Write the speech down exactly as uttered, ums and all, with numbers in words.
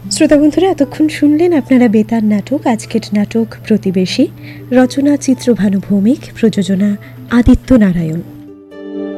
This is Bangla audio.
শ্রোতা বন্ধুরা, এতক্ষণ শুনলেন আপনারা বেতার নাটক আজকের নাটক প্রতিবেশী। রচনা চিত্রভানু ভৌমিক, প্রযোজনা আদিত্য নারায়ণ।